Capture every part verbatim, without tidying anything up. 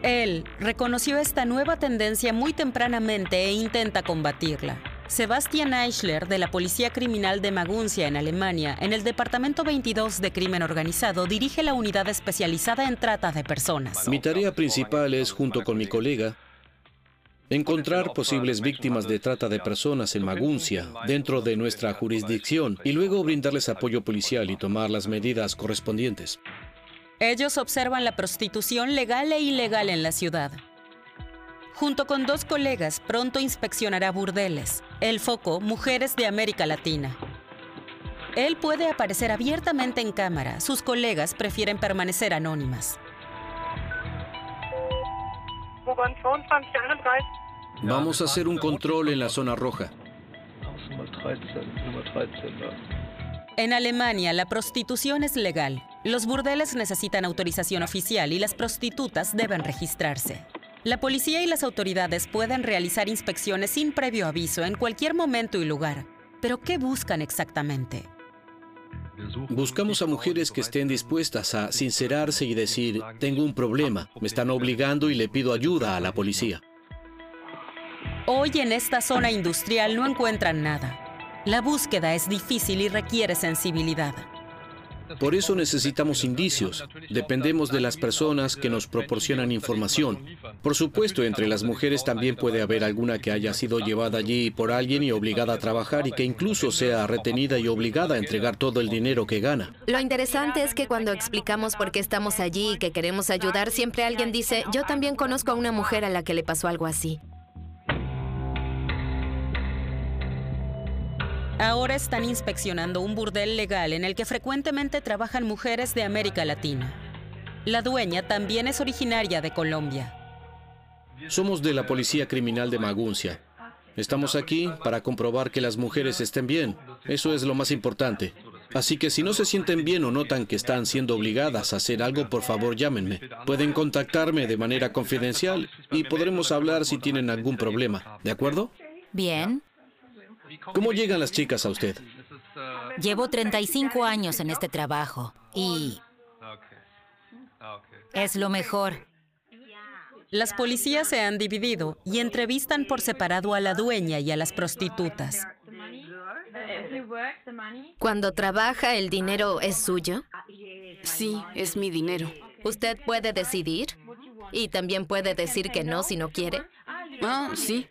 Él reconoció esta nueva tendencia muy tempranamente e intenta combatirla. Sebastian Eichler, de la Policía Criminal de Maguncia, en Alemania, en el Departamento veintidós de Crimen Organizado, dirige la unidad especializada en trata de personas. Mi tarea principal es, junto con mi colega, encontrar posibles víctimas de trata de personas en Maguncia, dentro de nuestra jurisdicción, y luego brindarles apoyo policial y tomar las medidas correspondientes. Ellos observan la prostitución legal e ilegal en la ciudad. Junto con dos colegas, pronto inspeccionará burdeles. El foco, mujeres de América Latina. Él puede aparecer abiertamente en cámara. Sus colegas prefieren permanecer anónimas. Vamos a hacer un control en la zona roja. En Alemania, la prostitución es legal. Los burdeles necesitan autorización oficial y las prostitutas deben registrarse. La policía y las autoridades pueden realizar inspecciones sin previo aviso en cualquier momento y lugar. ¿Pero qué buscan exactamente? Buscamos a mujeres que estén dispuestas a sincerarse y decir, tengo un problema, me están obligando y le pido ayuda a la policía. Hoy en esta zona industrial no encuentran nada. La búsqueda es difícil y requiere sensibilidad. Por eso necesitamos indicios. Dependemos de las personas que nos proporcionan información. Por supuesto, entre las mujeres también puede haber alguna que haya sido llevada allí por alguien y obligada a trabajar y que incluso sea retenida y obligada a entregar todo el dinero que gana. Lo interesante es que cuando explicamos por qué estamos allí y que queremos ayudar, siempre alguien dice, yo también conozco a una mujer a la que le pasó algo así. Ahora están inspeccionando un burdel legal en el que frecuentemente trabajan mujeres de América Latina. La dueña también es originaria de Colombia. Somos de la Policía Criminal de Maguncia. Estamos aquí para comprobar que las mujeres estén bien. Eso es lo más importante. Así que si no se sienten bien o notan que están siendo obligadas a hacer algo, por favor llámenme. Pueden contactarme de manera confidencial y podremos hablar si tienen algún problema. ¿De acuerdo? Bien. ¿Cómo llegan las chicas a usted? Llevo treinta y cinco años en este trabajo y es lo mejor. Las policías se han dividido y entrevistan por separado a la dueña y a las prostitutas. Cuando trabaja, ¿el dinero es suyo? Sí, es mi dinero. ¿Usted puede decidir? ¿Y también puede decir que no si no quiere? Ah, sí.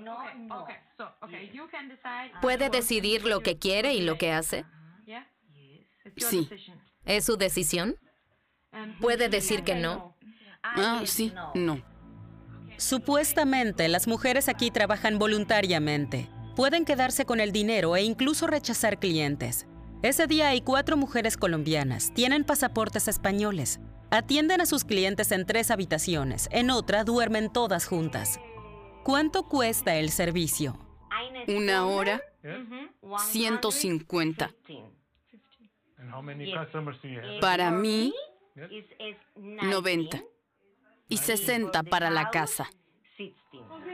¿Puede decidir lo que quiere y lo que hace? Sí. ¿Es su decisión? ¿Puede decir que no? Ah, sí. No. Supuestamente, las mujeres aquí trabajan voluntariamente. Pueden quedarse con el dinero e incluso rechazar clientes. Ese día hay cuatro mujeres colombianas. Tienen pasaportes españoles. Atienden a sus clientes en tres habitaciones. En otra duermen todas juntas. ¿Cuánto cuesta el servicio? Una hora, ciento cincuenta. Para mí, noventa. Y sesenta para la casa.